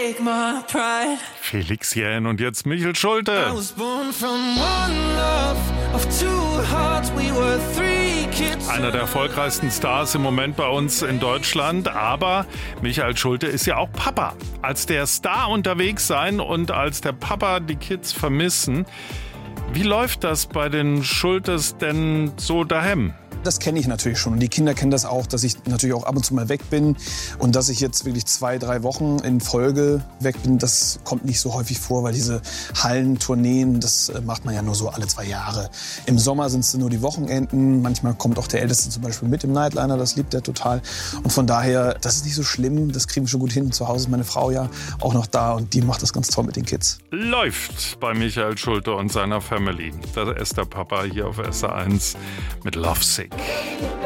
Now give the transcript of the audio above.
take my pride. Felix Jähn und jetzt Michel Schulte. I was born from one love of two hearts. We were three kids. Einer der erfolgreichsten Stars im Moment bei uns in Deutschland, aber Michael Schulte ist ja auch Papa. Als der Star unterwegs sein und als der Papa die Kids vermissen. Wie läuft das bei den Schultes denn so daheim? Das kenne ich natürlich schon und die Kinder kennen das auch, dass ich natürlich auch ab und zu mal weg bin und dass ich jetzt wirklich 2-3 Wochen in Folge weg bin, das kommt nicht so häufig vor, weil diese Hallentourneen, das macht man ja nur so alle 2 Jahre. Im Sommer sind es nur die Wochenenden, manchmal kommt auch der Älteste zum Beispiel mit im Nightliner, das liebt er total und von daher, das ist nicht so schlimm, das kriegen wir schon gut hin. Zu Hause ist meine Frau ja auch noch da und die macht das ganz toll mit den Kids. Läuft bei Michael Schulte und seiner Family. Da ist der Papa hier auf SR1 mit Lovesick.